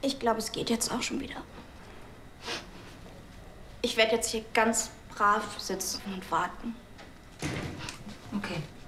Ich glaube, es geht jetzt auch schon wieder. Ich werde jetzt hier ganz brav sitzen und warten. Okay.